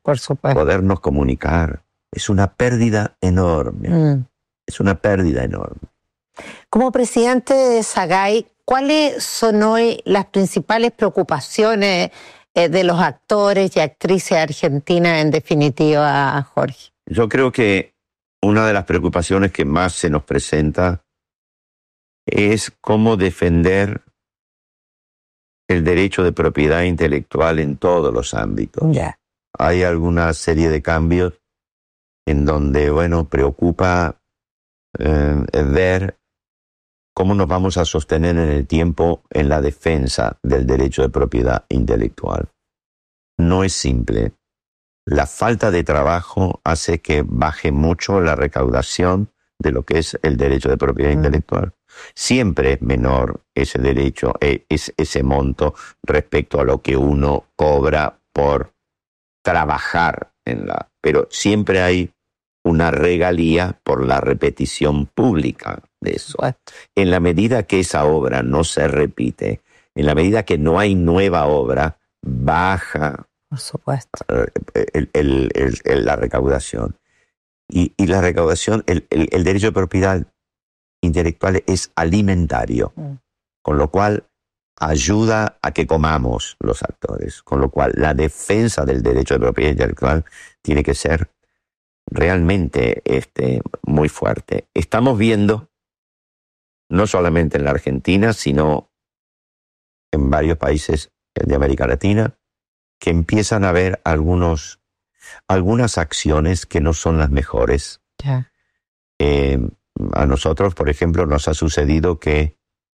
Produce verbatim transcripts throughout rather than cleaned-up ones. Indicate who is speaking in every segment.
Speaker 1: por supuesto,
Speaker 2: podernos comunicar. Es una pérdida enorme.
Speaker 1: Mm.
Speaker 2: Es una pérdida enorme.
Speaker 1: Como presidente de SAGAI, ¿cuáles son hoy las principales preocupaciones eh, de los actores y actrices argentinas, en definitiva, Jorge?
Speaker 2: Yo creo que una de las preocupaciones que más se nos presenta es cómo defender el derecho de propiedad intelectual en todos los ámbitos.
Speaker 1: Yeah.
Speaker 2: Hay alguna serie de cambios en donde, bueno, preocupa eh, ver cómo nos vamos a sostener en el tiempo en la defensa del derecho de propiedad intelectual. No es simple. La falta de trabajo hace que baje mucho la recaudación de lo que es el derecho de propiedad mm. intelectual. Siempre es menor ese derecho, es ese monto respecto a lo que uno cobra por trabajar en la... Pero siempre hay una regalía por la repetición pública de eso. What? En la medida que esa obra no se repite, en la medida que no hay nueva obra, baja
Speaker 1: por supuesto
Speaker 2: el, el, el, el, la recaudación. Y, y la recaudación, el, el, el derecho de propiedad intelectual es alimentario, mm. con lo cual ayuda a que comamos los actores, con lo cual la defensa del derecho de propiedad intelectual tiene que ser realmente este, muy fuerte. Estamos viendo, no solamente en la Argentina, sino en varios países de América Latina, que empiezan a haber algunos, algunas acciones que no son las mejores.
Speaker 1: Yeah.
Speaker 2: Eh, a nosotros, por ejemplo, nos ha sucedido que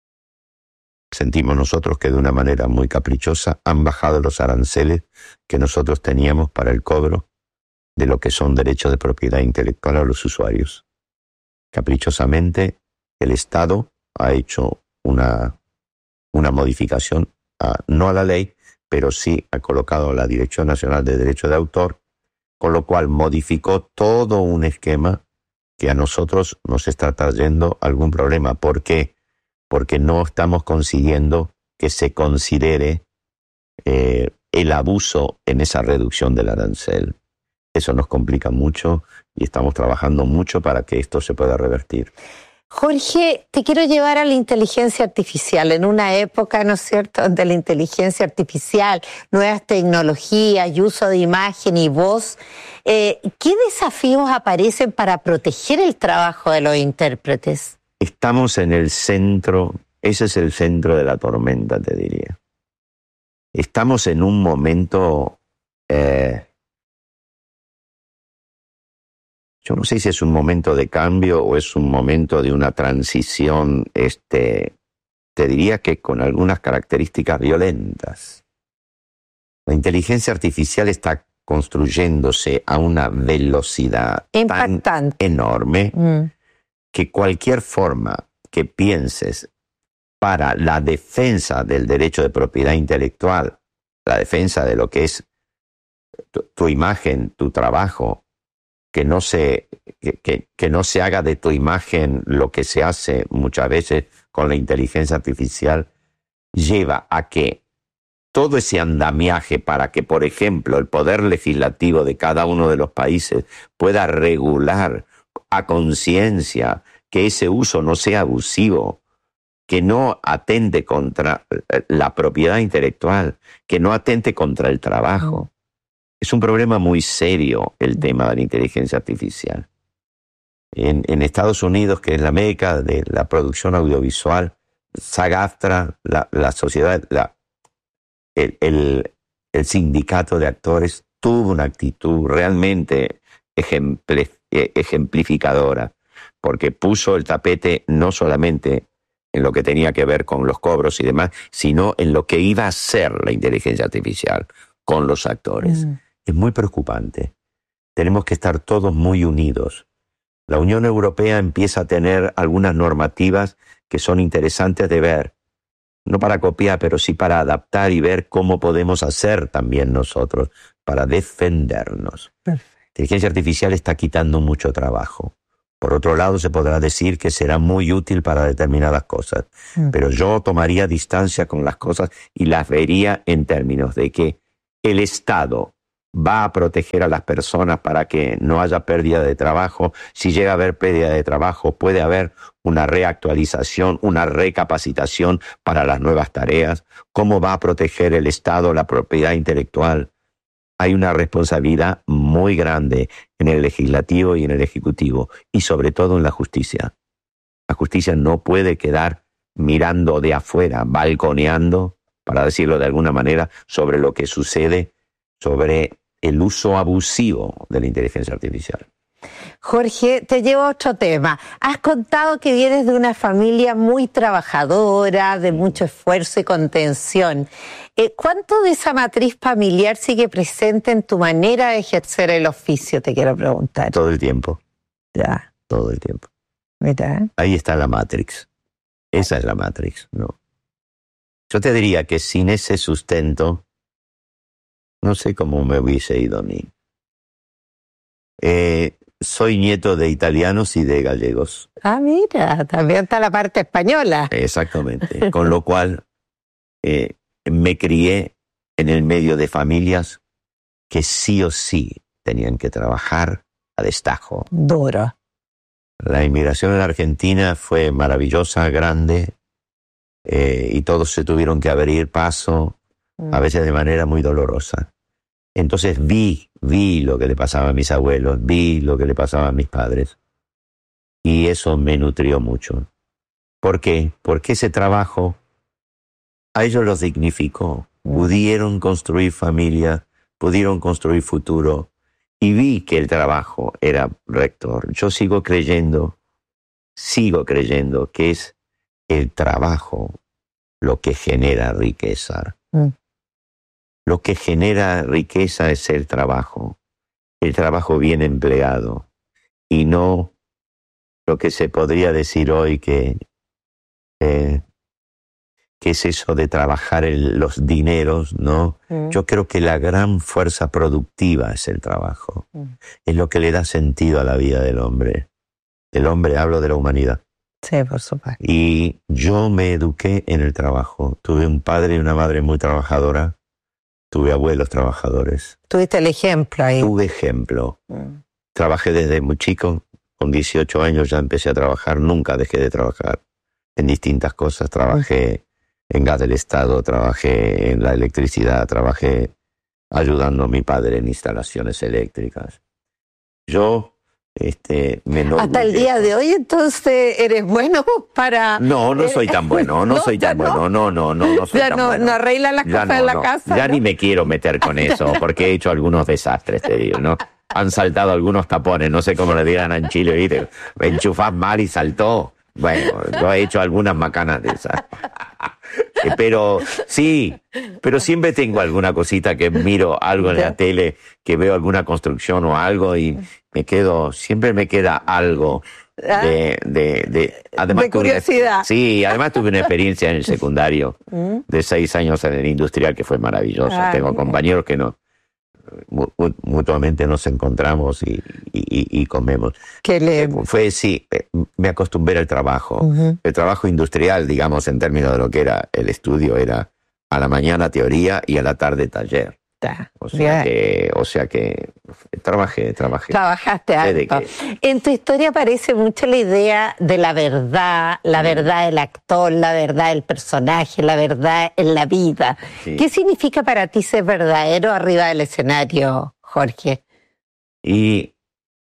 Speaker 2: sentimos nosotros que de una manera muy caprichosa han bajado los aranceles que nosotros teníamos para el cobro de lo que son derechos de propiedad intelectual a los usuarios. Caprichosamente, el Estado ha hecho una, una modificación, a, no a la ley, pero sí ha colocado a la Dirección Nacional de Derecho de Autor, con lo cual modificó todo un esquema que a nosotros nos está trayendo algún problema. ¿Por qué? Porque no estamos consiguiendo que se considere eh, el abuso en esa reducción del arancel. Eso nos complica mucho y estamos trabajando mucho para que esto se pueda revertir.
Speaker 1: Jorge, te quiero llevar a la inteligencia artificial, en una época, ¿no es cierto?, donde la inteligencia artificial, nuevas tecnologías y uso de imagen y voz, eh, ¿qué desafíos aparecen para proteger el trabajo de los intérpretes?
Speaker 2: Estamos en el centro, ese es el centro de la tormenta, te diría. Estamos en un momento... Eh, Yo no sé si es un momento de cambio o es un momento de una transición, este, te diría que con algunas características violentas. La inteligencia artificial está construyéndose a una velocidad
Speaker 1: impactante,
Speaker 2: tan enorme mm. que cualquier forma que pienses para la defensa del derecho de propiedad intelectual, la defensa de lo que es tu, tu imagen, tu trabajo, que no se que, que, que no se haga de tu imagen lo que se hace muchas veces con la inteligencia artificial, lleva a que todo ese andamiaje para que, por ejemplo, el poder legislativo de cada uno de los países pueda regular a conciencia que ese uso no sea abusivo, que no atente contra la propiedad intelectual, que no atente contra el trabajo. Es un problema muy serio el tema de la inteligencia artificial. En, en Estados Unidos, que es la meca de la producción audiovisual, SAG-AFTRA, la, la sociedad, la, el, el, el sindicato de actores tuvo una actitud realmente ejempl, ejemplificadora, porque puso el tapete no solamente en lo que tenía que ver con los cobros y demás, sino en lo que iba a ser la inteligencia artificial con los actores. Mm. Es muy preocupante. Tenemos que estar todos muy unidos. La Unión Europea empieza a tener algunas normativas que son interesantes de ver, no para copiar, pero sí para adaptar y ver cómo podemos hacer también nosotros para defendernos. Perfecto. La inteligencia artificial está quitando mucho trabajo. Por otro lado, se podrá decir que será muy útil para determinadas cosas, mm. pero yo tomaría distancia con las cosas y las vería en términos de que el Estado va a proteger a las personas para que no haya pérdida de trabajo. Si llega a haber pérdida de trabajo, puede haber una reactualización, una recapacitación para las nuevas tareas. ¿Cómo va a proteger el Estado la propiedad intelectual? Hay una responsabilidad muy grande en el legislativo y en el ejecutivo, y sobre todo en la justicia. La justicia no puede quedar mirando de afuera, balconeando, para decirlo de alguna manera, sobre lo que sucede, sobre el uso abusivo de la inteligencia artificial.
Speaker 1: Jorge, te llevo a otro tema. Has contado que vienes de una familia muy trabajadora, de mucho esfuerzo y contención. Eh, ¿Cuánto de esa matriz familiar sigue presente en tu manera de ejercer el oficio? Te quiero preguntar.
Speaker 2: Todo el tiempo.
Speaker 1: Ya.
Speaker 2: Todo el tiempo.
Speaker 1: Mira.
Speaker 2: Ahí está la Matrix. Esa es la Matrix, ¿no? Yo te diría que sin ese sustento, no sé cómo me hubiese ido a mí. Eh, soy nieto de italianos y de gallegos.
Speaker 1: Ah, mira, también está la parte española.
Speaker 2: Exactamente. Con lo cual, eh, me crié en el medio de familias que sí o sí tenían que trabajar a destajo.
Speaker 1: Duro.
Speaker 2: La inmigración en la Argentina fue maravillosa, grande, eh, y todos se tuvieron que abrir paso, a veces de manera muy dolorosa. Entonces vi, vi lo que le pasaba a mis abuelos, vi lo que le pasaba a mis padres, y eso me nutrió mucho. ¿Por qué? Porque ese trabajo a ellos los dignificó. Pudieron construir familia, pudieron construir futuro, y vi que el trabajo era rector. Yo sigo creyendo, sigo creyendo que es el trabajo lo que genera riqueza. Mm. Lo que genera riqueza es el trabajo. El trabajo bien empleado. Y no lo que se podría decir hoy que, eh, que es eso de trabajar el, los dineros, ¿no? Mm. Yo creo que la gran fuerza productiva es el trabajo. Mm. Es lo que le da sentido a la vida del hombre. Del hombre, hablo de la humanidad.
Speaker 1: Sí, por supuesto.
Speaker 2: Y yo me eduqué en el trabajo. Tuve un padre y una madre muy trabajadora. Tuve abuelos trabajadores.
Speaker 1: Tuviste el ejemplo ahí.
Speaker 2: Tuve ejemplo. Mm. Trabajé desde muy chico. Con dieciocho años ya empecé a trabajar. Nunca dejé de trabajar en distintas cosas. Trabajé mm. en gas del Estado, trabajé en la electricidad, trabajé ayudando a mi padre en instalaciones eléctricas. Yo... Este, me
Speaker 1: Hasta el día de hoy, entonces, ¿eres bueno para...?
Speaker 2: No, no soy tan bueno, no, no soy tan bueno, no, no, no, no soy
Speaker 1: ya
Speaker 2: tan
Speaker 1: no,
Speaker 2: bueno.
Speaker 1: no arregla las cosas no, en la
Speaker 2: no,
Speaker 1: casa.
Speaker 2: Ya
Speaker 1: ¿no?
Speaker 2: ni me quiero meter con eso, porque he hecho algunos desastres, te digo, ¿no? Han saltado algunos tapones, no sé cómo le digan en Chile, ¿viste? Me enchufás mal y saltó. Bueno, yo he hecho algunas macanas de esas. Pero sí, pero siempre tengo alguna cosita que miro algo en la tele, que veo alguna construcción o algo y me quedo, siempre me queda algo de, de, de, además
Speaker 1: de curiosidad.
Speaker 2: Tuve, sí, además tuve una experiencia en el secundario de seis años en el industrial que fue maravillosa. Tengo bien. compañeros que no, mutuamente nos encontramos y, y, y comemos.
Speaker 1: ¿Qué le...
Speaker 2: Fue, sí, me acostumbré al trabajo. Uh-huh. El trabajo industrial, digamos, en términos de lo que era el estudio, era a la mañana teoría y a la tarde taller. O sea, que, o sea que trabajé, trabajé.
Speaker 1: Trabajaste algo. En tu historia aparece mucho la idea de la verdad, la mm. verdad del actor, la verdad del personaje, la verdad en la vida. Sí. ¿Qué significa para ti ser verdadero arriba del escenario, Jorge?
Speaker 2: Y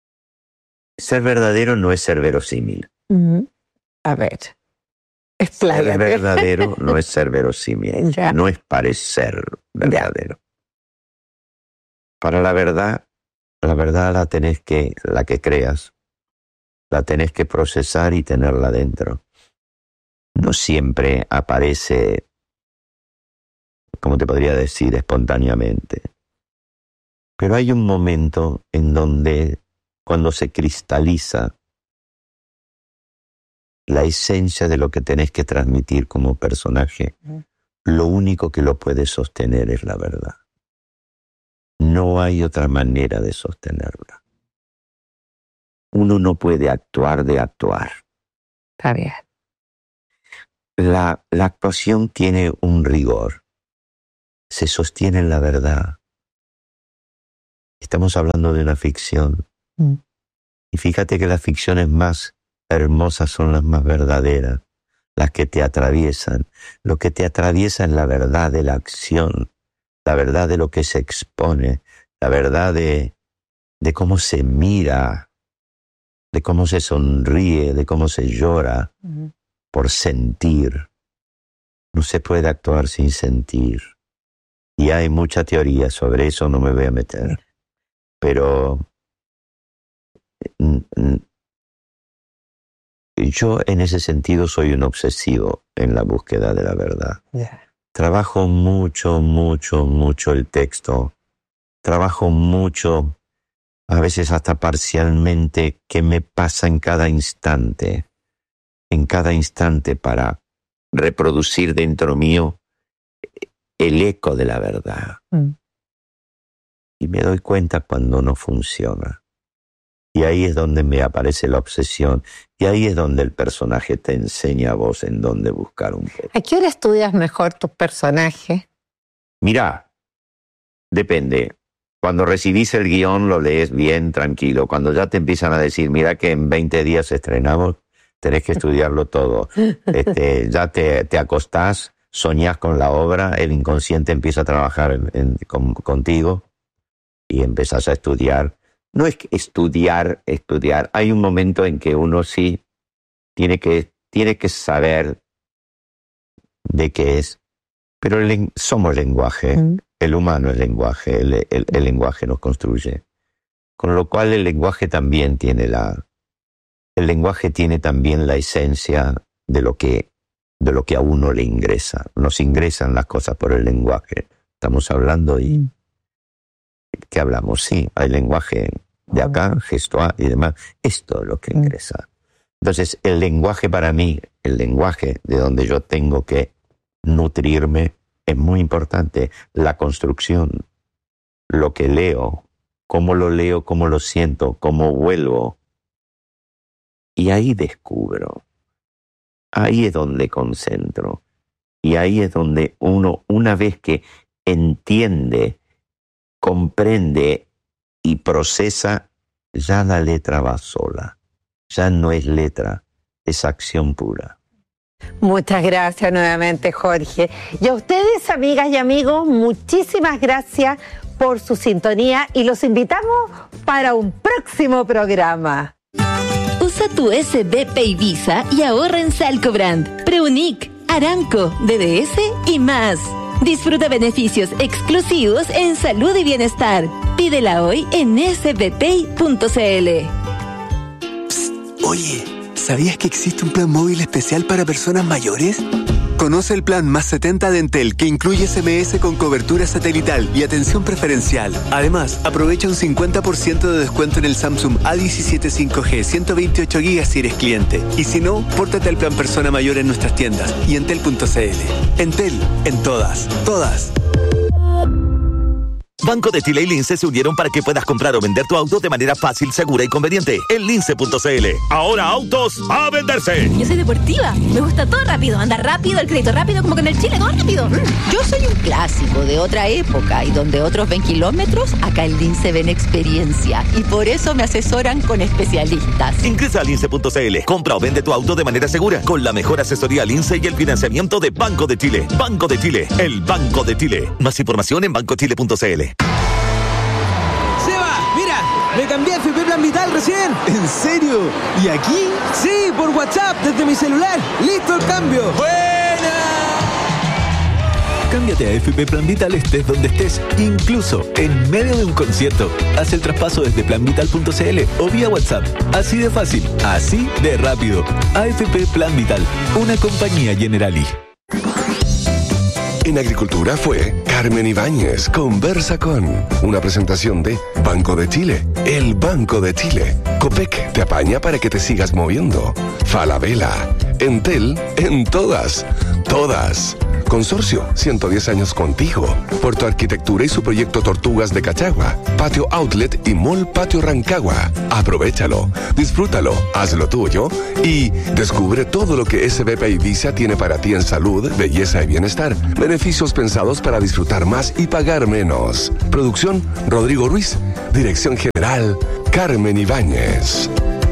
Speaker 2: ser verdadero no es ser verosímil.
Speaker 1: Mm. A ver. Expláyate.
Speaker 2: Ser verdadero no es ser verosímil. Ya. No es parecer verdadero. Ya. Para la verdad, la verdad la tenés que, la que creas, la tenés que procesar y tenerla dentro. No siempre aparece, como te podría decir, espontáneamente. Pero hay un momento en donde, cuando se cristaliza la esencia de lo que tenés que transmitir como personaje, uh-huh. lo único que lo puede sostener es la verdad. No hay otra manera de sostenerla. Uno no puede actuar de actuar.
Speaker 1: Está bien.
Speaker 2: La, la actuación tiene un rigor. Se sostiene en la verdad. Estamos hablando de una ficción. Mm. Y fíjate que las ficciones más hermosas son las más verdaderas, las que te atraviesan. Lo que te atraviesa es la verdad de la acción, la verdad de lo que se expone, la verdad de, de cómo se mira, de cómo se sonríe, de cómo se llora, uh-huh. por sentir. No se puede actuar sin sentir. Y hay mucha teoría sobre eso, no me voy a meter. Pero yo en ese sentido soy un obsesivo en la búsqueda de la verdad. Yeah. Trabajo mucho, mucho, mucho el texto. Trabajo mucho, a veces hasta parcialmente, qué me pasa en cada instante. En cada instante para reproducir dentro mío el eco de la verdad. Mm. Y me doy cuenta cuando no funciona. Y ahí es donde me aparece la obsesión. Y ahí es donde el personaje te enseña a vos en dónde buscar un poco.
Speaker 1: ¿A qué hora estudias mejor tus personajes?
Speaker 2: Mirá, depende. Cuando recibís el guión lo lees bien, tranquilo. Cuando ya te empiezan a decir, mira que en veinte días estrenamos, tenés que estudiarlo todo. Este, ya te, te acostás, soñás con la obra, el inconsciente empieza a trabajar en, en, con, contigo y empezás a estudiar. No es estudiar, estudiar. Hay un momento en que uno sí tiene que, tiene que saber de qué es. Pero el, somos lenguaje. Mm. El humano es lenguaje. El, el, el lenguaje nos construye. Con lo cual el lenguaje también tiene la... El lenguaje tiene también la esencia de lo que, de lo que a uno le ingresa. Nos ingresan las cosas por el lenguaje. Estamos hablando y... Mm. ¿Qué hablamos? Sí, hay lenguaje de acá, gestual y demás. Esto es lo que ingresa. Entonces, el lenguaje para mí, el lenguaje de donde yo tengo que nutrirme, es muy importante. La construcción, lo que leo, cómo lo leo, cómo lo siento, cómo vuelvo. Y ahí descubro. Ahí es donde concentro. Y ahí es donde uno, una vez que entiende, comprende y procesa, ya la letra va sola. Ya no es letra, es acción pura.
Speaker 1: Muchas gracias nuevamente, Jorge. Y a ustedes, amigas y amigos, muchísimas gracias por su sintonía y los invitamos para un próximo programa.
Speaker 3: Usa tu S B P y Visa y ahorra en Salcobrand, Preunic, Aramco, D D S y más. Disfruta beneficios exclusivos en salud y bienestar. Pídela hoy en s b pay punto c l.
Speaker 4: Psst, oye, ¿sabías que existe un plan móvil especial para personas mayores? Conoce el plan Más setenta de Entel, que incluye S M S con cobertura satelital y atención preferencial. Además, aprovecha un cincuenta por ciento de descuento en el Samsung A diecisiete cinco G ciento veintiocho gigas si eres cliente. Y si no, pórtate al plan Persona Mayor en nuestras tiendas y entel punto c l. Entel, en todas, todas.
Speaker 5: Banco de Chile y Lince se unieron para que puedas comprar o vender tu auto de manera fácil, segura y conveniente en lince punto c l. Ahora autos a venderse.
Speaker 6: Yo soy deportiva, me gusta todo rápido, andar rápido, el crédito rápido, como que en el Chile todo rápido.
Speaker 7: Yo soy un clásico de otra época y donde otros ven kilómetros, acá en Lince ven experiencia y por eso me asesoran con especialistas.
Speaker 5: Ingresa a lince punto c l, compra o vende tu auto de manera segura con la mejor asesoría Lince y el financiamiento de Banco de Chile. Banco de Chile, el Banco de Chile. Más información en banco chile punto c l.
Speaker 8: ¡Seba! ¡Mira! ¡Me cambié a F P Plan Vital recién!
Speaker 4: ¿En serio? ¿Y aquí?
Speaker 8: Sí, por WhatsApp, desde mi celular. ¡Listo el cambio!
Speaker 4: ¡Buena! Cámbiate a F P Plan Vital estés donde estés, incluso en medio de un concierto. Haz el traspaso desde plan vital punto c l o vía WhatsApp. Así de fácil, así de rápido. A F P Plan Vital, una compañía Generali.
Speaker 9: En Agricultura fue Carmen Ibáñez, Conversa con, una presentación de Banco de Chile, el Banco de Chile. Copec te apaña para que te sigas moviendo. Falabella, Entel, en todas, todas. Consorcio, ciento diez años contigo. Puerto Arquitectura y su proyecto Tortugas de Cachagua. Patio Outlet y Mall Patio Rancagua. Aprovechalo, disfrútalo, hazlo tuyo y descubre todo lo que S B P Ibiza tiene para ti en salud, belleza y bienestar. Beneficios pensados para disfrutar más y pagar menos. Producción, Rodrigo Ruiz. Dirección General, Carmen Ibáñez.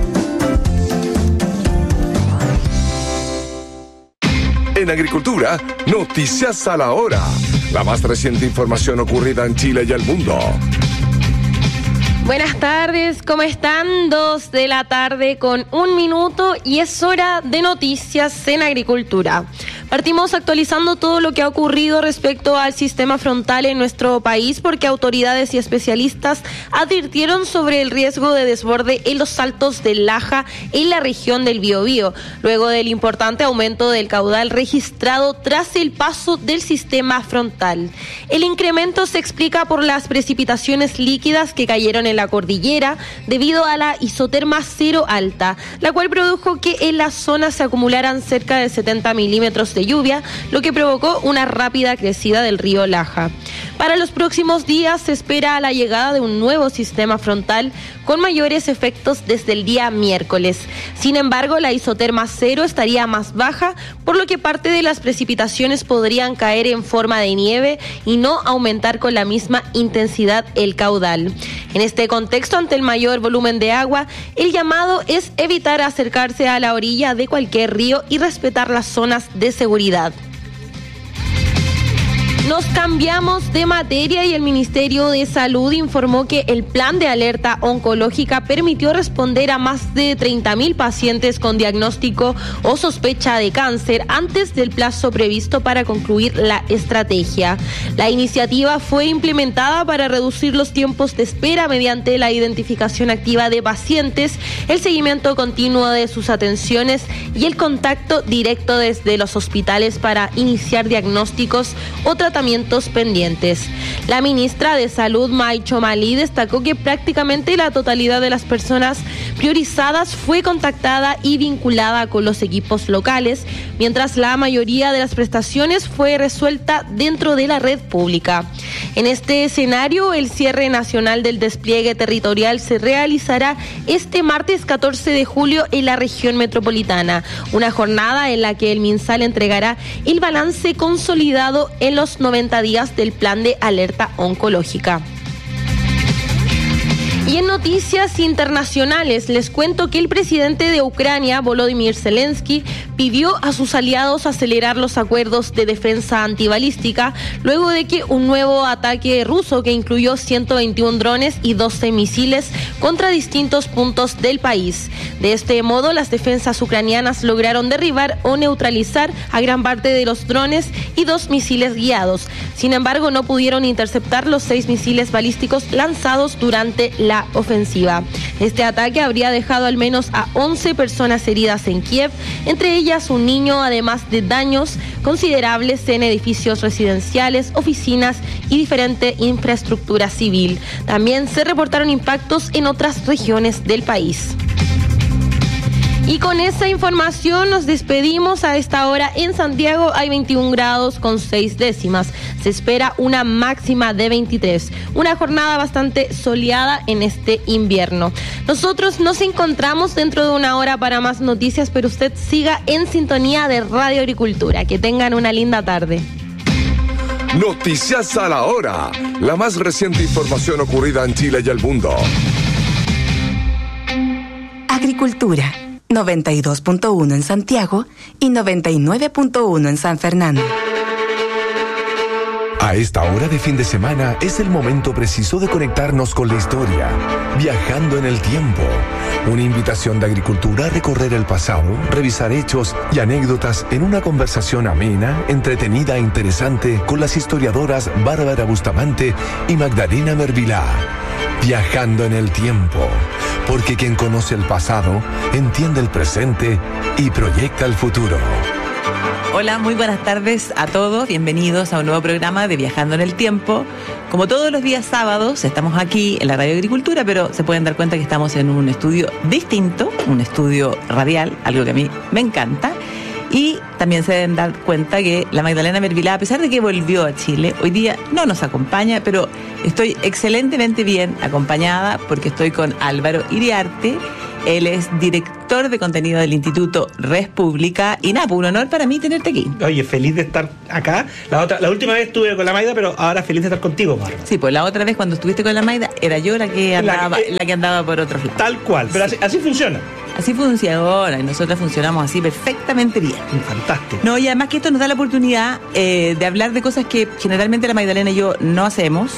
Speaker 9: En Agricultura, noticias a la hora. La más reciente información ocurrida en Chile y el mundo.
Speaker 10: Buenas tardes, ¿cómo están? Dos de la tarde con un minuto y es hora de noticias en Agricultura. Partimos actualizando todo lo que ha ocurrido respecto al sistema frontal en nuestro país porque autoridades y especialistas advirtieron sobre el riesgo de desborde en los saltos del Laja en la región del Biobío, luego del importante aumento del caudal registrado tras el paso del sistema frontal. El incremento se explica por las precipitaciones líquidas que cayeron en la cordillera debido a la isoterma cero alta, la cual produjo que en la zona se acumularan cerca de setenta milímetros de lluvia, lo que provocó una rápida crecida del río Laja. Para los próximos días se espera la llegada de un nuevo sistema frontal con mayores efectos desde el día miércoles. Sin embargo, la isoterma cero estaría más baja, por lo que parte de las precipitaciones podrían caer en forma de nieve y no aumentar con la misma intensidad el caudal. En este contexto, ante el mayor volumen de agua, el llamado es evitar acercarse a la orilla de cualquier río y respetar las zonas de seguridad. Nos cambiamos de materia y el Ministerio de Salud informó que el plan de alerta oncológica permitió responder a más de treinta mil pacientes con diagnóstico o sospecha de cáncer antes del plazo previsto para concluir la estrategia. La iniciativa fue implementada para reducir los tiempos de espera mediante la identificación activa de pacientes, el seguimiento continuo de sus atenciones y el contacto directo desde los hospitales para iniciar diagnósticos o tratamientos pendientes. La ministra de Salud, May Chomali, destacó que prácticamente la totalidad de las personas priorizadas fue contactada y vinculada con los equipos locales, mientras la mayoría de las prestaciones fue resuelta dentro de la red pública. En este escenario, el cierre nacional del despliegue territorial se realizará este martes catorce de julio en la región metropolitana, una jornada en la que el MinSal entregará el balance consolidado en los noventa días del plan de alerta oncológica. Y en noticias internacionales, les cuento que el presidente de Ucrania, Volodymyr Zelensky, pidió a sus aliados acelerar los acuerdos de defensa antibalística luego de que un nuevo ataque ruso que incluyó ciento veintiún drones y doce misiles contra distintos puntos del país. De este modo, las defensas ucranianas lograron derribar o neutralizar a gran parte de los drones y dos misiles guiados. Sin embargo, no pudieron interceptar los seis misiles balísticos lanzados durante la ofensiva. Este ataque habría dejado al menos a once personas heridas en Kiev, entre ellas un niño, además de daños considerables en edificios residenciales, oficinas y diferente infraestructura civil. También se reportaron impactos en otras regiones del país. Y con esa información nos despedimos. A esta hora en Santiago hay veintiún grados con seis décimas. Se espera una máxima de veintitrés. Una jornada bastante soleada en este invierno. Nosotros nos encontramos dentro de una hora para más noticias, pero usted siga en sintonía de Radio Agricultura. Que tengan una linda tarde.
Speaker 9: Noticias a la hora. La más reciente información ocurrida en Chile y el mundo.
Speaker 11: Agricultura. noventa y dos punto uno en Santiago y noventa y nueve punto uno en San Fernando.
Speaker 9: A esta hora de fin de semana es el momento preciso de conectarnos con la historia, viajando en el tiempo. Una invitación de Agricultura a recorrer el pasado, revisar hechos y anécdotas en una conversación amena, entretenida e interesante con las historiadoras Bárbara Bustamante y Magdalena Mervilá. Viajando en el tiempo, porque quien conoce el pasado entiende el presente y proyecta el futuro.
Speaker 12: Hola, muy buenas tardes a todos. Bienvenidos a un nuevo programa de Viajando en el Tiempo. Como todos los días sábados, estamos aquí en la Radio Agricultura, pero se pueden dar cuenta que estamos en un estudio distinto, un estudio radial, algo que a mí me encanta. Y también se deben dar cuenta que la Magdalena Mervilá, a pesar de que volvió a Chile, hoy día no nos acompaña, pero estoy excelentemente bien acompañada porque estoy con Álvaro Iriarte. Él es director de contenido del Instituto Res Pública. Y nada, pues un honor para mí tenerte aquí.
Speaker 13: Oye, feliz de estar acá. La otra, la última vez estuve con la Maida, pero ahora feliz de estar contigo, Bárbara.
Speaker 12: Sí, pues la otra vez cuando estuviste con la Maida era yo la que andaba, la que, la que andaba por otros lados.
Speaker 13: Tal cual, pero así, así funciona.
Speaker 12: Así funciona y nosotras funcionamos así perfectamente bien.
Speaker 13: Fantástico.
Speaker 12: No, y además que esto nos da la oportunidad eh, de hablar de cosas que generalmente la Magdalena y yo no hacemos.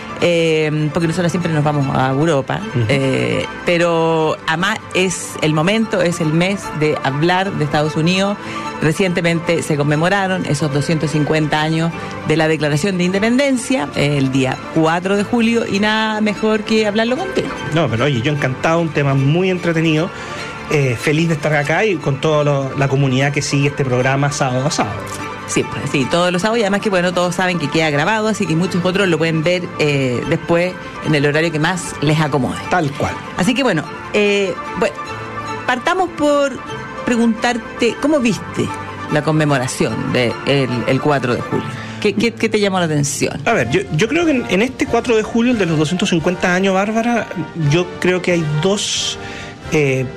Speaker 12: Eh, porque nosotros siempre nos vamos a Europa, uh-huh. eh, pero además es el momento, es el mes de hablar de Estados Unidos. Recientemente se conmemoraron esos doscientos cincuenta años de la Declaración de Independencia, eh, el día cuatro de julio, y nada mejor que hablarlo contigo.
Speaker 13: No, pero oye, yo encantado, un tema muy entretenido, eh, feliz de estar acá y con toda la comunidad que sigue este programa sábado a sábado.
Speaker 12: Sí, pues, sí, todos los sábados, y además que bueno, todos saben que queda grabado, así que muchos otros lo pueden ver eh, después en el horario que más les acomode.
Speaker 13: Tal cual.
Speaker 12: Así que bueno, eh, bueno, partamos por preguntarte, ¿cómo viste la conmemoración del de el cuatro de julio? ¿Qué, qué, ¿Qué te llamó la atención?
Speaker 13: A ver, yo, yo creo que en, en este cuatro de julio, el de los doscientos cincuenta años, Bárbara, yo creo que hay dos... Eh,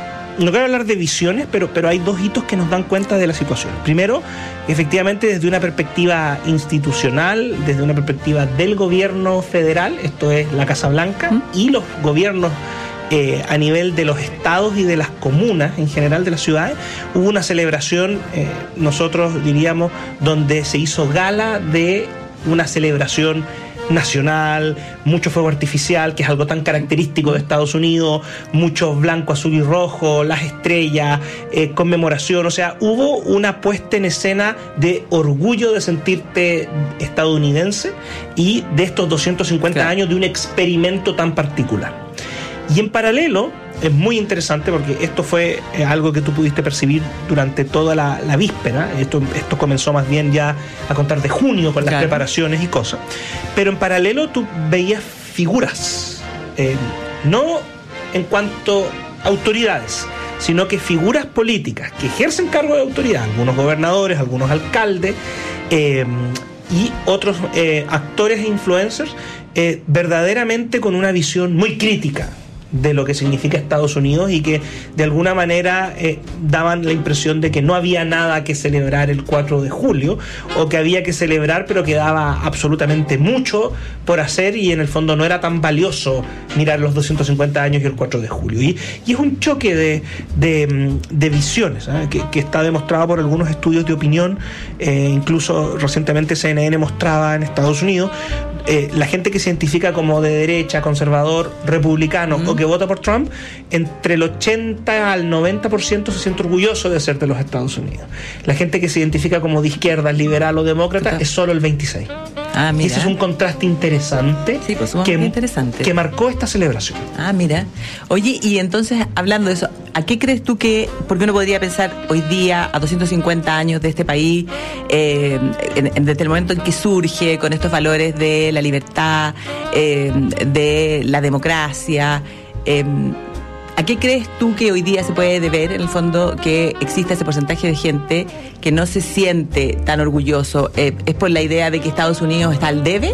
Speaker 13: No quiero hablar de visiones, pero, pero hay dos hitos que nos dan cuenta de la situación. Primero, efectivamente, desde una perspectiva institucional, desde una perspectiva del gobierno federal, esto es la Casa Blanca, ¿Mm? y los gobiernos eh, a nivel de los estados y de las comunas, en general de las ciudades, hubo una celebración, eh, nosotros diríamos, donde se hizo gala de una celebración nacional, mucho fuego artificial, que es algo tan característico de Estados Unidos, mucho blanco, azul y rojo, las estrellas, eh, conmemoración, o sea, hubo una puesta en escena de orgullo de sentirte estadounidense y de estos doscientos cincuenta claro. años de un experimento tan particular. Y en paralelo, es muy interesante porque esto fue eh, algo que tú pudiste percibir durante toda la, la víspera. Esto, esto comenzó más bien ya a contar de junio con las claro. preparaciones y cosas. Pero en paralelo tú veías figuras, eh, no en cuanto a autoridades, sino que figuras políticas que ejercen cargo de autoridad, algunos gobernadores, algunos alcaldes eh, y otros eh, actores e influencers eh, verdaderamente con una visión muy crítica de lo que significa Estados Unidos y que de alguna manera eh, daban la impresión de que no había nada que celebrar el cuatro de julio o que había que celebrar pero quedaba absolutamente mucho por hacer y en el fondo no era tan valioso mirar los doscientos cincuenta años y el cuatro de julio y, y es un choque de, de, de visiones ¿eh? que, que está demostrado por algunos estudios de opinión, eh, incluso recientemente C N N mostraba en Estados Unidos eh, la gente que se identifica como de derecha, conservador, republicano mm. o que vota por Trump, entre el ochenta al noventa por ciento se siente orgulloso de ser de los Estados Unidos. La gente que se identifica como de izquierda, liberal o demócrata es solo el veintiséis.
Speaker 12: Ah, mira.
Speaker 13: Ese es un contraste interesante,
Speaker 12: sí, pues,
Speaker 13: que,
Speaker 12: interesante
Speaker 13: que marcó esta celebración.
Speaker 12: Ah, mira. Oye, y entonces, hablando de eso, ¿a qué crees tú que, porque uno podría pensar hoy día, a doscientos cincuenta años de este país, eh, en, en, desde el momento en que surge con estos valores de la libertad, eh, de la democracia, eh, ¿a qué crees tú que hoy día se puede deber, en el fondo, que exista ese porcentaje de gente que no se siente tan orgulloso? Eh, ¿Es por la idea de que Estados Unidos está al debe?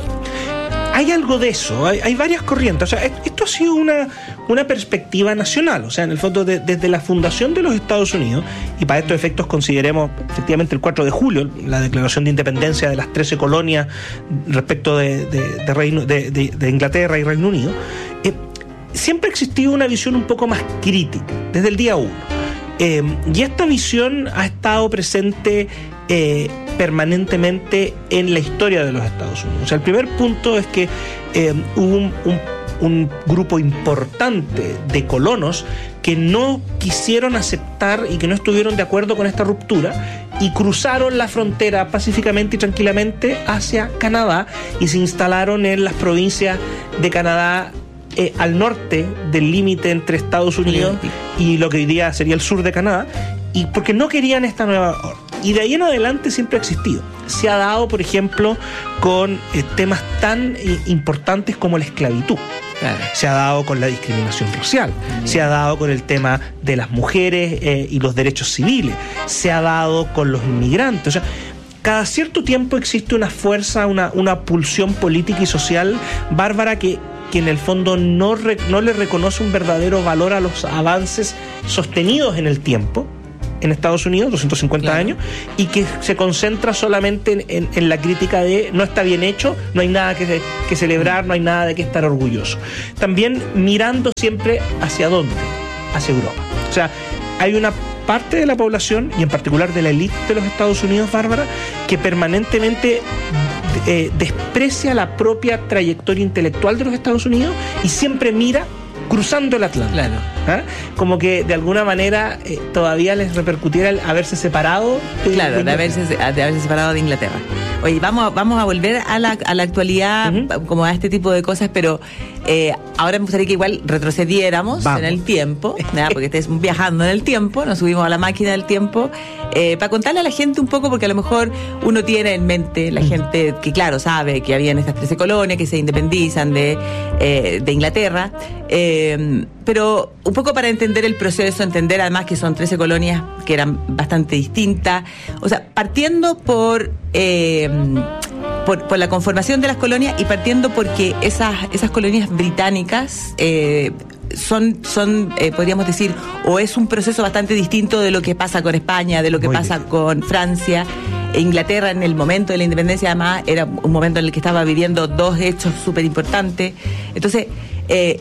Speaker 13: Hay algo de eso, hay, hay varias corrientes. O sea, esto ha sido una, una perspectiva nacional. O sea, en el fondo, de, desde la fundación de los Estados Unidos, y para estos efectos consideremos efectivamente el cuatro de julio, la declaración de independencia de las trece colonias respecto de, de, de, Reino, de, de, de Inglaterra y Reino Unido, eh, siempre ha existido una visión un poco más crítica, desde el día uno. Eh, y esta visión ha estado presente eh, permanentemente en la historia de los Estados Unidos. O sea, el primer punto es que eh, hubo un, un, un grupo importante de colonos que no quisieron aceptar y que no estuvieron de acuerdo con esta ruptura y cruzaron la frontera pacíficamente y tranquilamente hacia Canadá y se instalaron en las provincias de Canadá Eh, al norte del límite entre Estados Unidos y lo que hoy día sería el sur de Canadá, y porque no querían esta nueva orden. y de ahí en adelante siempre ha existido. Se ha dado, por ejemplo, con eh, temas tan eh, importantes como la esclavitud. Claro. Se ha dado con la discriminación racial, uh-huh. se ha dado con el tema de las mujeres eh, y los derechos civiles, se ha dado con los inmigrantes. O sea, cada cierto tiempo existe una fuerza, una, una pulsión política y social, Bárbara, que, que en el fondo no, re, no le reconoce un verdadero valor a los avances sostenidos en el tiempo en Estados Unidos, doscientos cincuenta claro. años, y que se concentra solamente en, en, en la crítica de no está bien hecho, no hay nada que, que celebrar, no hay nada de que estar orgulloso. También mirando siempre hacia dónde, hacia Europa. O sea, hay una parte de la población, y en particular de la élite de los Estados Unidos, Bárbara, que permanentemente eh, desprecia la propia trayectoria intelectual de los Estados Unidos y siempre mira cruzando el Atlántico. Claro. ¿Ah? Como que de alguna manera eh, todavía les repercutiera el haberse separado
Speaker 12: de, claro, de, de, haberse, de haberse separado de Inglaterra. Oye, vamos a, vamos a volver a la, a la actualidad, uh-huh. como a este tipo de cosas, pero eh, ahora me gustaría que igual retrocediéramos vamos. en el tiempo, ¿verdad? Porque estés viajando en el tiempo, nos subimos a la máquina del tiempo, eh, para contarle a la gente un poco, porque a lo mejor uno tiene en mente, la uh-huh. gente que claro sabe que habían estas trece colonias que se independizan de, eh, de Inglaterra, eh, pero un poco para entender el proceso, entender además que son trece colonias que eran bastante distintas, o sea, partiendo por, eh, por, por la conformación de las colonias y partiendo porque esas, esas colonias británicas eh, son, son eh, podríamos decir, o es un proceso bastante distinto de lo que pasa con España, de lo que Muy pasa bien. con Francia. Inglaterra en el momento de la independencia además era un momento en el que estaba viviendo dos hechos súper importantes. Entonces, eh,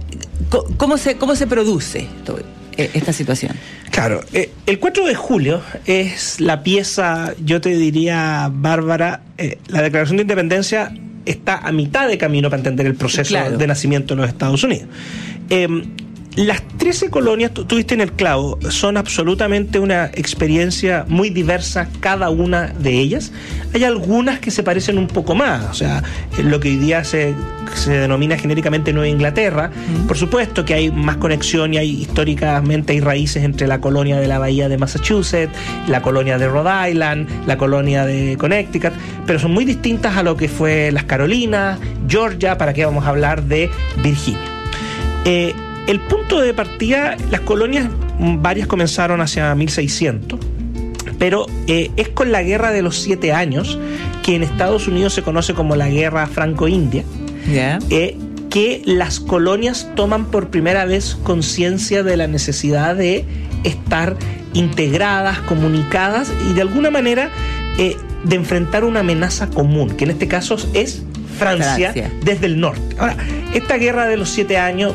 Speaker 12: ¿Cómo se, cómo se produce todo, eh, esta situación?
Speaker 13: Claro, eh, el cuatro de julio es la pieza, yo te diría, Bárbara, eh, la Declaración de Independencia está a mitad de camino para entender el proceso claro. de nacimiento de los Estados Unidos. Eh, Las trece colonias, tú viste en el clavo, son absolutamente una experiencia muy diversa cada una de ellas. Hay algunas que se parecen un poco más, o sea, lo que hoy día se, se denomina genéricamente Nueva Inglaterra. Mm. Por supuesto que hay más conexión y hay históricamente hay raíces entre la colonia de la Bahía de Massachusetts, la colonia de Rhode Island, la colonia de Connecticut, pero son muy distintas a lo que fue las Carolinas, Georgia, para qué vamos a hablar de Virginia. Eh, El punto de partida, las colonias, varias comenzaron hacia mil seiscientos, pero eh, es con la Guerra de los Siete Años, que en Estados Unidos se conoce como la Guerra Franco-India, yeah. eh, que las colonias toman por primera vez conciencia de la necesidad de estar integradas, comunicadas y de alguna manera eh, de enfrentar una amenaza común, que en este caso es Francia, Francia. desde el norte. Ahora, esta Guerra de los Siete Años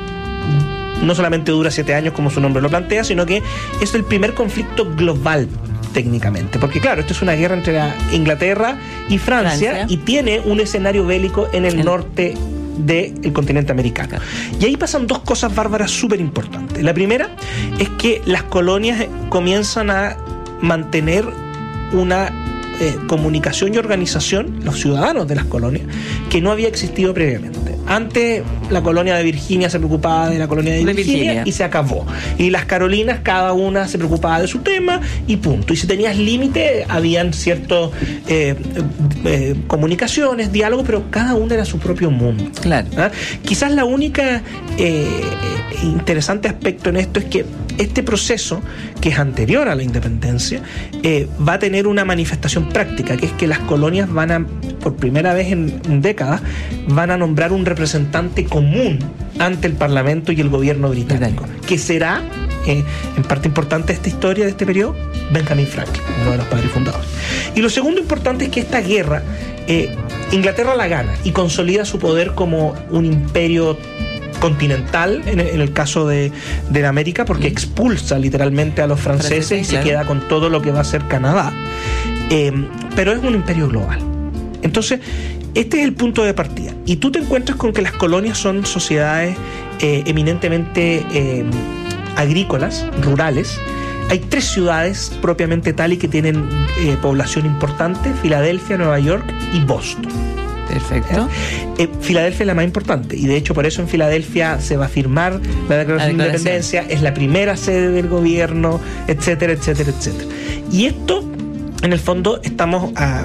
Speaker 13: no solamente dura siete años como su nombre lo plantea, sino que es el primer conflicto global técnicamente, porque claro, esto es una guerra entre la Inglaterra y Francia, Francia. y tiene un escenario bélico en el, el... norte del continente americano. Claro. Y ahí pasan dos cosas bárbaras súper importantes. La primera es que las colonias comienzan a mantener una eh, comunicación y organización, los ciudadanos de las colonias, que no había existido previamente. Antes la colonia de Virginia se preocupaba de la colonia de, de Virginia, Virginia y se acabó. Y las Carolinas, cada una se preocupaba de su tema y punto. Y si tenías límite, habían ciertas eh, eh, comunicaciones, diálogos, pero cada una era su propio mundo.
Speaker 12: Claro.
Speaker 13: ¿Ah? Quizás la única eh, interesante aspecto en esto es que este proceso, que es anterior a la independencia, eh, va a tener una manifestación práctica, que es que las colonias van a, por primera vez en, en décadas, van a nombrar un representante común ante el Parlamento y el gobierno británico, que será, eh, en parte importante de esta historia, de este periodo, Benjamin Franklin, uno de los padres fundadores. Y lo segundo importante es que esta guerra, eh, Inglaterra la gana y consolida su poder como un imperio continental, en el, en el caso de, de América, porque expulsa literalmente a los franceses, franceses y claro. se queda con todo lo que va a ser Canadá. Eh, pero es un imperio global. Entonces, este es el punto de partida. Y tú te encuentras con que las colonias son sociedades eh, eminentemente eh, agrícolas, rurales. Hay tres ciudades propiamente tal y que tienen eh, población importante: Filadelfia, Nueva York y Boston.
Speaker 12: Perfecto.
Speaker 13: Eh, eh, Filadelfia es la más importante y de hecho por eso en Filadelfia se va a firmar la Declaración de Independencia, es la primera sede del gobierno, etcétera, etcétera, etcétera. Y esto En el fondo estamos a,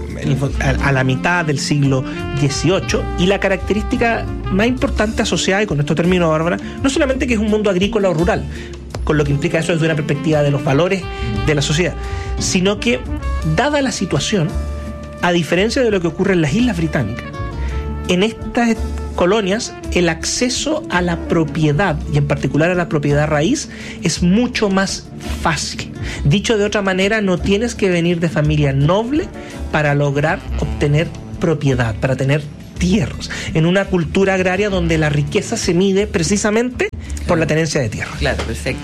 Speaker 13: a la mitad del siglo dieciocho y la característica más importante asociada, y con esto termino, Bárbara, no solamente que es un mundo agrícola o rural, con lo que implica eso desde una perspectiva de los valores de la sociedad, sino que, dada la situación, a diferencia de lo que ocurre en las Islas Británicas, en estas colonias el acceso a la propiedad, y en particular a la propiedad raíz, es mucho más fácil. Dicho de otra manera, no tienes que venir de familia noble para lograr obtener propiedad, para tener tierras, en una cultura agraria donde la riqueza se mide precisamente por la tenencia de tierra.
Speaker 12: Claro, perfecto.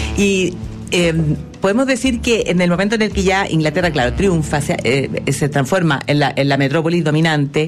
Speaker 12: Y eh, podemos decir que en el momento en el que ya Inglaterra, claro, triunfa, se, eh, se transforma en la, en la metrópolis dominante,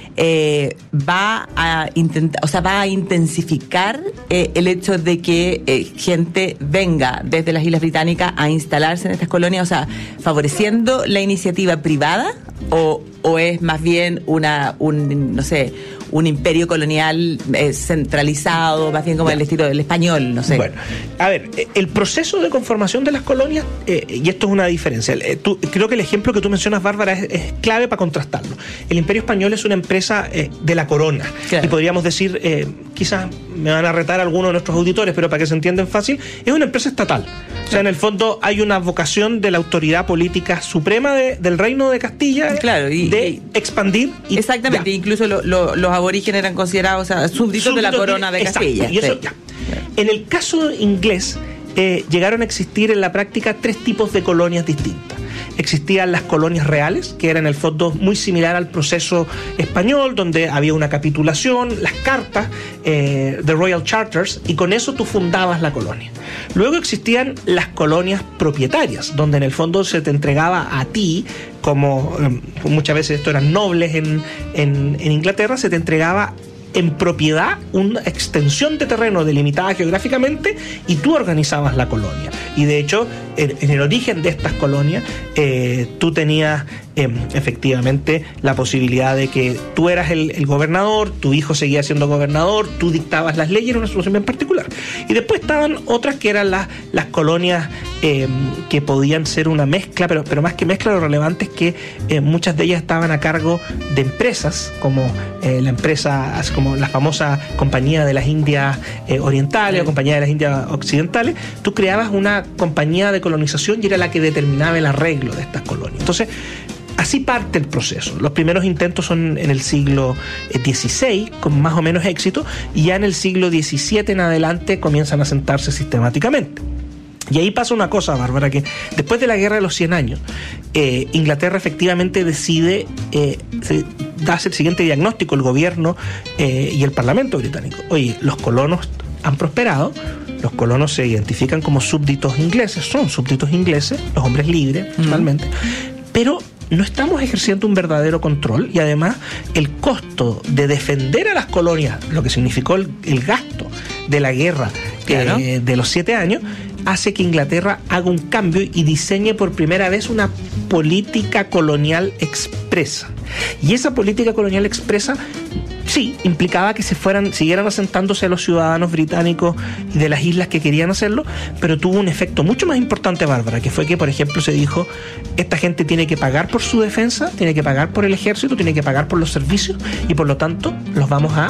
Speaker 12: eh, va a intentar, o sea, va a intensificar eh, el hecho de que eh, gente venga desde las Islas Británicas a instalarse en estas colonias, o sea, favoreciendo la iniciativa privada, o, o es más bien una, un, no sé, un imperio colonial eh, centralizado, más bien como el estilo del español, no sé.
Speaker 13: Bueno, a ver, el proceso de conformación de las colonias, eh, y esto es una diferencia, eh, tú, creo que el ejemplo que tú mencionas, Bárbara, es, es clave para contrastarlo. El imperio español es una empresa eh, de la corona, claro. Y podríamos decir, eh, quizás me van a retar algunos de nuestros auditores, pero para que se entiendan fácil, es una empresa estatal. O sea, en el fondo hay una vocación de la autoridad política suprema de, del Reino de Castilla,
Speaker 12: claro, y,
Speaker 13: de
Speaker 12: y,
Speaker 13: expandir. Y
Speaker 12: exactamente, ya. Incluso lo, lo, los aborígenes eran considerados, o sea, súbditos, súbditos de la corona de Castilla.
Speaker 13: Exacto, y eso, sí. Ya. En el caso inglés, eh, llegaron a existir en la práctica tres tipos de colonias distintas. Existían las colonias reales, que eran en el fondo muy similar al proceso español, donde había una capitulación, las cartas, eh, the Royal Charters, y con eso tú fundabas la colonia. Luego existían las colonias propietarias, donde en el fondo se te entregaba a ti, como eh, muchas veces esto eran nobles en, en, en Inglaterra, se te entregaba en propiedad una extensión de terreno delimitada geográficamente y tú organizabas la colonia. Y de hecho, en, en el origen de estas colonias, eh, tú tenías eh, efectivamente la posibilidad de que tú eras el, el gobernador, tu hijo seguía siendo gobernador, tú dictabas las leyes en una solución en particular. Y después estaban otras que eran las, las colonias eh, que podían ser una mezcla, pero, pero más que mezcla, lo relevante es que eh, muchas de ellas estaban a cargo de empresas, como eh, la empresa, como la famosa Compañía de las Indias eh, Orientales, sí, o Compañía de las Indias Occidentales. Tú creabas una compañía de colonización y era la que determinaba el arreglo de estas colonias. Entonces, así parte el proceso. Los primeros intentos son en el siglo dieciséis, con más o menos éxito, y ya en el siglo diecisiete en adelante comienzan a sentarse sistemáticamente. Y ahí pasa una cosa, Bárbara, que después de la Guerra de los cien años, eh, Inglaterra efectivamente decide eh, darse el siguiente diagnóstico, el gobierno eh, y el Parlamento británico. Oye, los colonos han prosperado, los colonos se identifican como súbditos ingleses, son súbditos ingleses, los hombres libres, principalmente, mm. pero no estamos ejerciendo un verdadero control, y además el costo de defender a las colonias, lo que significó el, el gasto de la guerra, claro, eh, de los siete años, hace que Inglaterra haga un cambio y diseñe por primera vez una política colonial expresa. Y esa política colonial expresa, sí, implicaba que se fueran, siguieran asentándose a los ciudadanos británicos y de las islas que querían hacerlo, pero tuvo un efecto mucho más importante, Bárbara, que fue que, por ejemplo, se dijo, esta gente tiene que pagar por su defensa, tiene que pagar por el ejército, tiene que pagar por los servicios, y por lo tanto los vamos a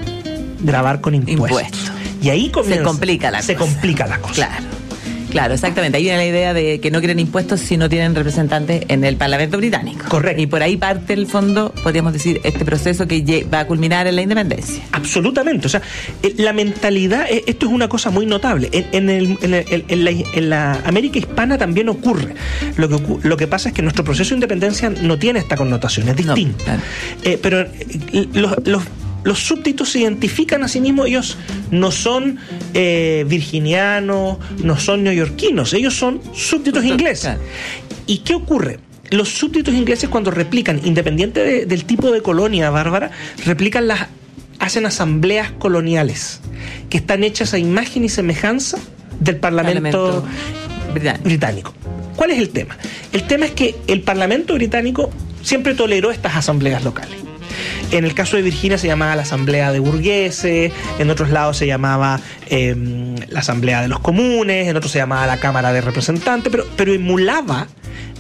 Speaker 13: gravar con impuestos. Impuesto. Y ahí comienza,
Speaker 12: se complica la
Speaker 13: se
Speaker 12: cosa.
Speaker 13: complica la cosa.
Speaker 12: Claro. Claro, exactamente. Ahí viene la idea de que no quieren impuestos si no tienen representantes en el Parlamento británico.
Speaker 13: Correcto.
Speaker 12: Y por ahí parte, el fondo, podríamos decir, este proceso que va a culminar en la independencia.
Speaker 13: Absolutamente. O sea, la mentalidad, esto es una cosa muy notable. En, en, el, en, el, en, la, en la América hispana también ocurre. Lo que, lo que pasa es que nuestro proceso de independencia no tiene esta connotación, es distinto. No, claro. eh, pero los... los Los súbditos se identifican a sí mismos, ellos no son eh, virginianos, no son neoyorquinos, ellos son súbditos ingleses. ¿Y qué ocurre? Los súbditos ingleses, cuando replican, independiente de, del tipo de colonia, Bárbara, replican las, hacen asambleas coloniales que están hechas a imagen y semejanza del Parlamento, Parlamento británico. ¿Cuál es el tema? El tema es que el Parlamento británico siempre toleró estas asambleas locales. En el caso de Virginia se llamaba la Asamblea de Burgueses, en otros lados se llamaba eh, la Asamblea de los Comunes, en otros se llamaba la Cámara de Representantes, pero, pero emulaba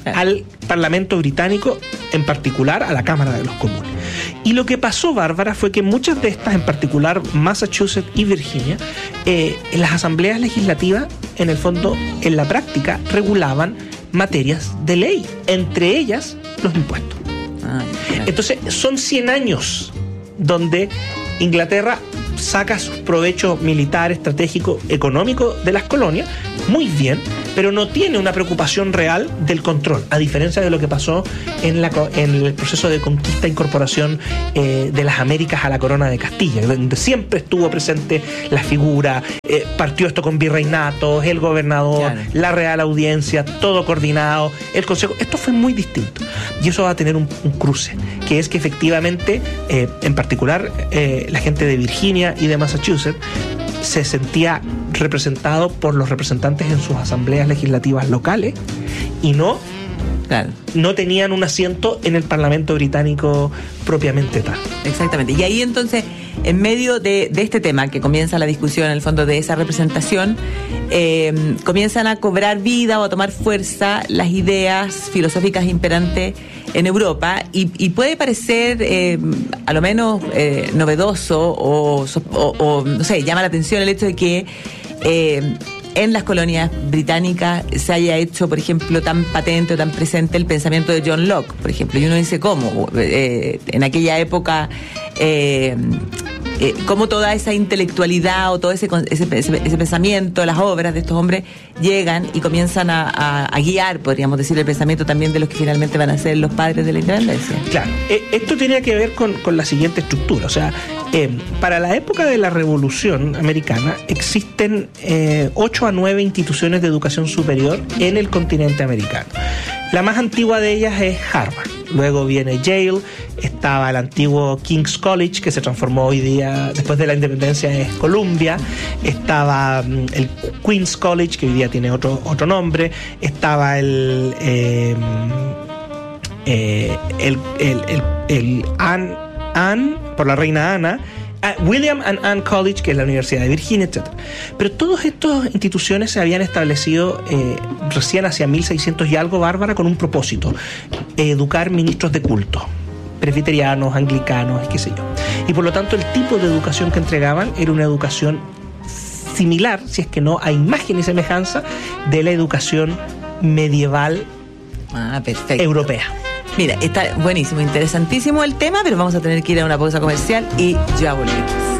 Speaker 13: al Parlamento británico, en particular a la Cámara de los Comunes. Y lo que pasó, Bárbara, fue que muchas de estas, en particular Massachusetts y Virginia, eh, en las asambleas legislativas, en el fondo, en la práctica, regulaban materias de ley, entre ellas los impuestos. Ah, Entonces, son cien años donde Inglaterra saca sus provechos militar, estratégico, económico de las colonias, muy bien, pero no tiene una preocupación real del control, a diferencia de lo que pasó en, la, en el proceso de conquista e incorporación eh, de las Américas a la corona de Castilla, donde siempre estuvo presente la figura, eh, partió esto con virreinatos, el gobernador, claro, la Real Audiencia, todo coordinado, el Consejo. Esto fue muy distinto y eso va a tener un, un cruce, que es que efectivamente, eh, en particular, eh, la gente de Virginia y de Massachusetts se sentía representado por los representantes en sus asambleas legislativas locales y no, claro, no tenían un asiento en el Parlamento británico propiamente tal.
Speaker 12: Exactamente. Y ahí entonces, en medio de, de este tema que comienza la discusión en el fondo de esa representación, eh, comienzan a cobrar vida o a tomar fuerza las ideas filosóficas imperantes en Europa y, y puede parecer eh, a lo menos eh, novedoso o, o, o, no sé, llama la atención el hecho de que eh, en las colonias británicas se haya hecho, por ejemplo, tan patente o tan presente el pensamiento de John Locke, por ejemplo, y uno dice, ¿cómo? Eh, en aquella época... Eh, Eh, cómo toda esa intelectualidad o todo ese, ese, ese, ese pensamiento, las obras de estos hombres llegan y comienzan a, a, a guiar, podríamos decir, el pensamiento también de los que finalmente van a ser los padres de la independencia.
Speaker 13: Claro, eh, esto tenía que ver con, con la siguiente estructura, o sea, eh, para la época de la Revolución Americana existen eh, ocho a nueve instituciones de educación superior en el continente americano. La más antigua de ellas es Harvard. Luego viene Yale, estaba el antiguo King's College, que se transformó hoy día, después de la independencia, es Columbia. Estaba el Queen's College, que hoy día tiene otro, otro nombre. Estaba el, eh, eh, el, el, el, el Anne, Anne, por la reina Ana. William and Anne College, que es la Universidad de Virginia, etcétera. Pero todas estas instituciones se habían establecido eh, recién hacia mil seiscientos y algo, Bárbara, con un propósito: educar ministros de culto, presbiterianos, anglicanos, qué sé yo. Y por lo tanto el tipo de educación que entregaban era una educación similar, si es que no a imagen y semejanza, de la educación medieval
Speaker 12: ah, perfecto.
Speaker 13: europea.
Speaker 12: Mira, está buenísimo, interesantísimo el tema, pero vamos a tener que ir a una pausa comercial y ya volvemos.